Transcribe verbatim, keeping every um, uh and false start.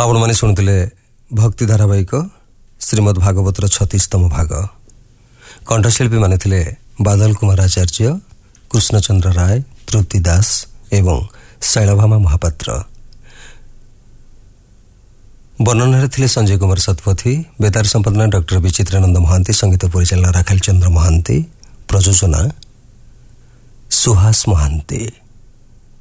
आपण माने शुणुले भक्ति धारावाहिक श्रीमद् भागवतर छत्तीसतम भाग। कंठशिल्पी माने थिले बादल कुमार आचार्य, कृष्णचंद्र राय, तृप्ति दास एवं शैलभामा महापात्र। वर्णन थिले संजय कुमार सतपथी, बेतार संपादना डॉक्टर विचित्रानंद महांती, संगीत परिचालना राखेल चंद्र महांती, प्रयोजना सुहास महांती।